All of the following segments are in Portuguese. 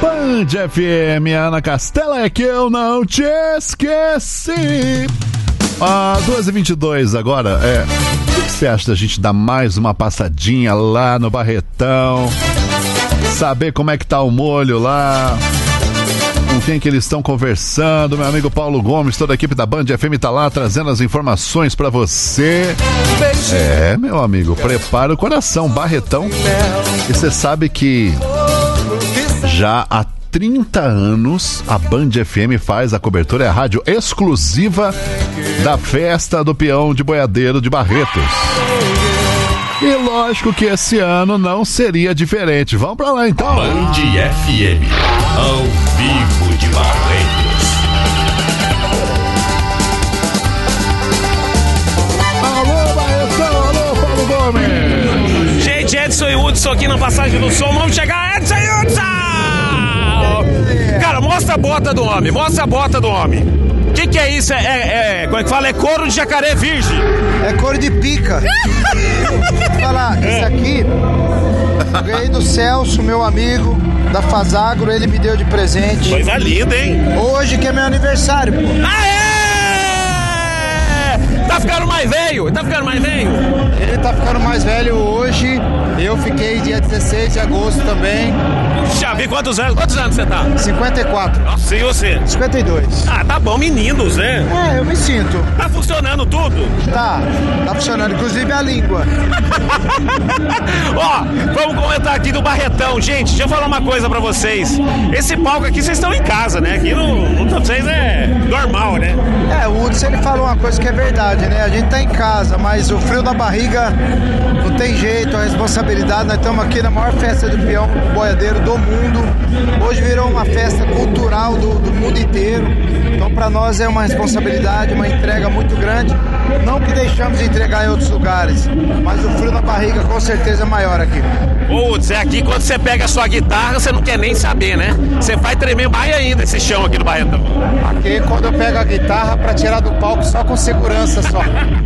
Band FM, Ana Castela, é que eu não te esqueci. 2h22 agora. O que você acha da gente dar mais uma passadinha lá no Barretão? Saber como é que tá o molho lá, com quem que eles estão conversando. Meu amigo Paulo Gomes, toda a equipe da Band FM tá lá trazendo as informações pra você. Meu amigo, prepara o coração, Barretão. E você sabe que já há 30 anos a Band FM faz a cobertura, é a rádio exclusiva da festa do peão de boiadeiro de Barretos. E lógico que esse ano não seria diferente. Vamos pra lá então. Band FM, ao vivo de Barretos. Alô, Barretão, alô, Paulo Gomes. Gente, Edson e Hudson aqui na passagem do som. Vamos chegar, Edson e Hudson! Cara, mostra a bota do homem, mostra a bota do homem. O que é isso? Como é que fala? É couro de jacaré virgem. É couro de pica. Vou falar, esse aqui eu ganhei do Celso, meu amigo da Fazagro, ele me deu de presente. Coisa linda, hein? Hoje que é meu aniversário, pô. Aê! Tá ficando mais velho? Tá ficando mais velho? Ele tá ficando mais velho hoje. Eu fiquei dia 16 de agosto também. Já vi quantos anos você tá? 54. Nossa, e você? 52. Ah, tá bom, meninos, né? Eu me sinto. Tá funcionando tudo? Tá funcionando, inclusive a língua. Ó, vamos comentar aqui do Barretão. Gente, deixa eu falar uma coisa pra vocês. Esse palco aqui, vocês estão em casa, né? Aqui não pra vocês é normal, né? O Hudson, ele falou uma coisa que é verdade, né? A gente tá em casa, mas o frio na barriga não tem jeito, a responsabilidade. Nós estamos aqui na maior festa do peão boiadeiro do mundo. Hoje virou uma festa cultural do mundo inteiro. Então para nós é uma responsabilidade, uma entrega muito grande. Não que deixamos de entregar em outros lugares, mas o frio na barriga com certeza é maior aqui. Putz, aqui quando você pega a sua guitarra, você não quer nem saber, né? Você vai tremer mais ainda esse chão aqui do Barretão. Aqui quando eu pego a guitarra para tirar do palco só com segurança só.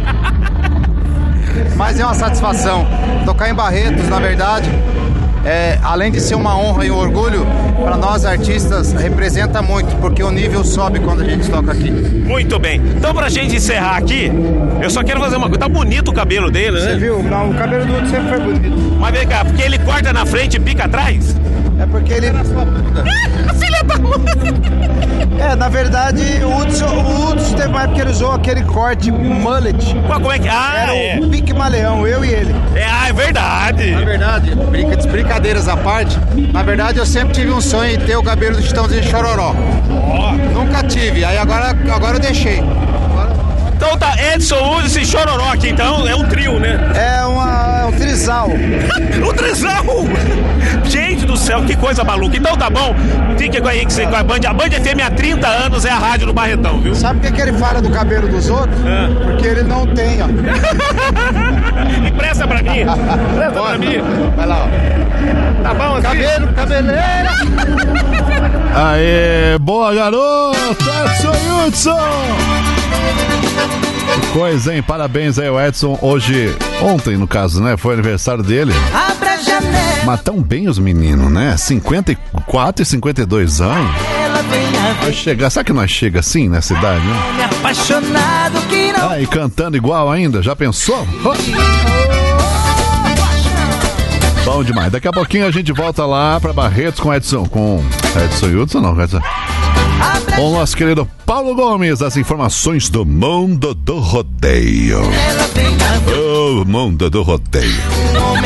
Mas é uma satisfação tocar em Barretos, na verdade. Além de ser uma honra e um orgulho, para nós artistas representa muito, porque o nível sobe quando a gente toca aqui. Muito bem. Então, pra gente encerrar aqui, eu só quero fazer uma coisa. Tá bonito o cabelo dele, né? Você viu? Não, o cabelo do outro sempre foi bonito. Mas vem cá, porque ele corta na frente e pica atrás? É porque ele... Filha da mãe! Na verdade, o Hudson teve uma época que ele usou aquele corte mullet. Como é que... Era o pique maleão, eu e ele. É verdade. Na verdade, brincadeiras à parte, na verdade eu sempre tive um sonho em ter o cabelo do Chitãozinho Chororó. Nunca tive, aí agora eu deixei. Então tá, Edson, Hudson e Chororó aqui, então é um trio, né? É um trisal. Um trisal! Gente do céu, que coisa maluca. Então tá bom, fique aí que você com a Band FM há 30 anos é a rádio do Barretão, viu? Sabe por que ele fala do cabelo dos outros? Porque ele não tem, ó. Empresta pra mim. Empresta pra mim. Vai lá, ó. Tá bom, cabelo, cabeleira. Aê, boa garota, Edson e Hudson. Que coisa, hein? Parabéns aí, o Edson. Ontem, no caso, né? Foi aniversário dele. Abra a janela. Mas tão bem os meninos, né? 54 e 52 anos. Vai chegar, sabe que nós chega assim nessa idade, né? Me apaixonado que não. E cantando igual ainda, já pensou? Bom demais. Daqui a pouquinho a gente volta lá pra Barretos com Edson e Hudson, não, Edson. Com o nosso querido Paulo Gomes, as informações do mundo do rodeio. O mundo do rodeio.